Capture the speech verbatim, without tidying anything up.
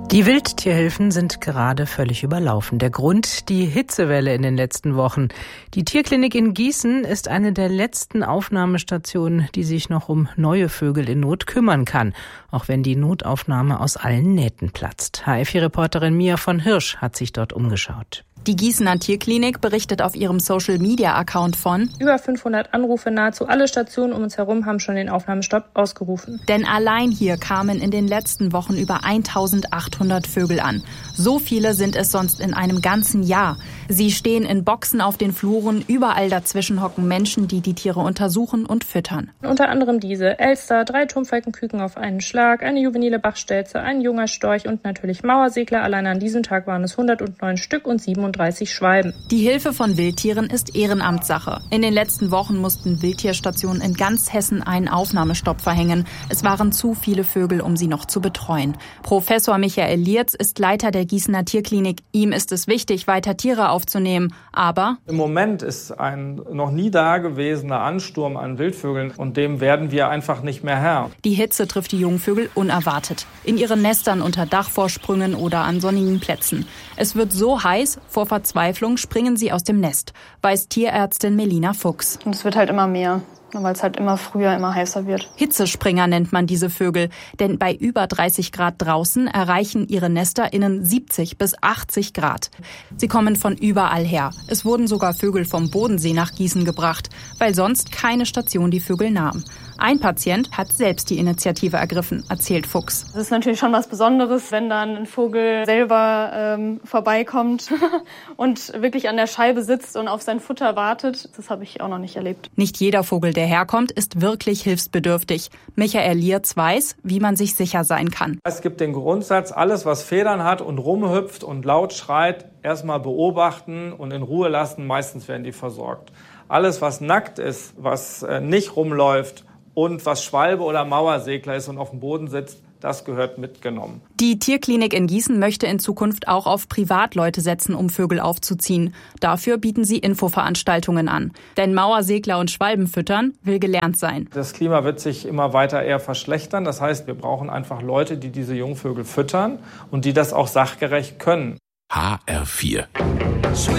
Die Wildtierhilfen sind gerade völlig überlaufen. Der Grund, die Hitzewelle in den letzten Wochen. Die Tierklinik in Gießen ist eine der letzten Aufnahmestationen, die sich noch um neue Vögel in Not kümmern kann. Auch wenn die Notaufnahme aus allen Nähten platzt. H F I-Reporterin Mia von Hirsch hat sich dort umgeschaut. Die Gießener Tierklinik berichtet auf ihrem Social-Media-Account von über fünfhundert Anrufe, nahezu alle Stationen um uns herum haben schon den Aufnahmestopp ausgerufen. Denn allein hier kamen in den letzten Wochen über eintausendachthundert Vögel an. So viele sind es sonst in einem ganzen Jahr. Sie stehen in Boxen auf den Fluren, überall dazwischen hocken Menschen, die die Tiere untersuchen und füttern. Unter anderem diese Elster, drei Turmfalkenküken auf einen Schlag, eine juvenile Bachstelze, ein junger Storch und natürlich Mauersegler. Allein an diesem Tag waren es hundertneun Stück und siebenunddreißig Schwalben. Die Hilfe von Wildtieren ist Ehrenamtssache. In den letzten Wochen mussten Wildtierstationen in ganz Hessen einen Aufnahmestopp verhängen. Es waren zu viele Vögel, um sie noch zu betreuen. Professor Michael Lierz ist Leiter der Gießener Tierklinik. Ihm ist es wichtig, weiter Tiere aufzunehmen. Aber im Moment ist ein noch nie dagewesener Ansturm an Wildvögeln und dem werden wir einfach nicht mehr Herr. Die Hitze trifft die Jungvögel unerwartet. In ihren Nestern unter Dachvorsprüngen oder an sonnigen Plätzen. Es wird so heiß, vor Verzweiflung springen sie aus dem Nest, weiß Tierärztin Melina Fuchs. Und es wird halt immer mehr, weil es halt immer früher, immer heißer wird. Hitzespringer nennt man diese Vögel, denn bei über dreißig Grad draußen erreichen ihre Nester innen siebzig bis achtzig Grad. Sie kommen von überall her. Es wurden sogar Vögel vom Bodensee nach Gießen gebracht, weil sonst keine Station die Vögel nahm. Ein Patient hat selbst die Initiative ergriffen, erzählt Fuchs. Es ist natürlich schon was Besonderes, wenn dann ein Vogel selber ähm, vorbeikommt und wirklich an der Scheibe sitzt und auf sein Futter wartet. Das habe ich auch noch nicht erlebt. Nicht jeder Vogel, der herkommt, ist wirklich hilfsbedürftig. Michael Lierz weiß, wie man sich sicher sein kann. Es gibt den Grundsatz, alles was Federn hat und rumhüpft und laut schreit, erstmal beobachten und in Ruhe lassen. Meistens werden die versorgt. Alles was nackt ist, was äh, nicht rumläuft, und was Schwalbe oder Mauersegler ist und auf dem Boden sitzt, das gehört mitgenommen. Die Tierklinik in Gießen möchte in Zukunft auch auf Privatleute setzen, um Vögel aufzuziehen. Dafür bieten sie Infoveranstaltungen an. Denn Mauersegler und Schwalben füttern will gelernt sein. Das Klima wird sich immer weiter eher verschlechtern. Das heißt, wir brauchen einfach Leute, die diese Jungvögel füttern und die das auch sachgerecht können. H R vier